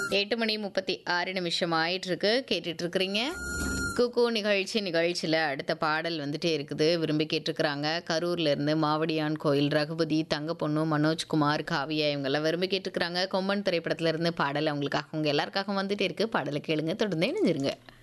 8 மணி 36 நிமிஷம் ஆயிட்டிருக்கு. கேட்டுட்ருக்கிறீங்க. குக்கூ நிகழ்ச்சியில் அடுத்த பாடல் வந்துட்டே இருக்குது. விரும்பி கேட்டிருக்கிறாங்க. கரூர்லேருந்து மாவடியான் கோயில் ரகுபதி, தங்கப்பொண்ணு, மனோஜ்குமார், காவியா இவங்கெல்லாம் விரும்பி கேட்டிருக்கிறாங்க. கொம்பன் திரைப்படத்திலேருந்து பாடல் அவங்களுக்காக, அவங்க எல்லாருக்காகவும் வந்துட்டே இருக்குது. பாடலை கேளுங்க, தொடர்ந்து இணைஞ்சிருங்க.